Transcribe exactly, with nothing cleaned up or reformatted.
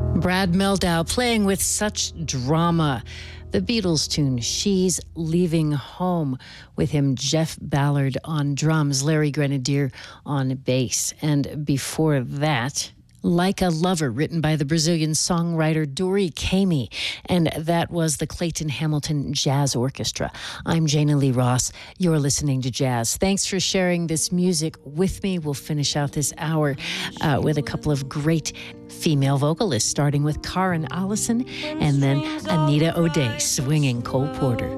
Brad Mehldau playing with such drama. The Beatles tune, She's Leaving Home, with him Jeff Ballard on drums, Larry Grenadier on bass. And before that, Like a Lover, written by the Brazilian songwriter Dori Caymmi. And that was the Clayton Hamilton Jazz Orchestra. I'm Jana Lee Ross. You're listening to Jazz. Thanks for sharing this music with me. We'll finish out this hour uh, with a couple of great female vocalists, starting with Karen Allison and then Anita O'Day swinging Cole Porter.